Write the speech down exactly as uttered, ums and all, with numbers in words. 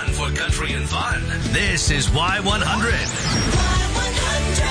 for country and fun. This is Y one hundred. Y one hundred.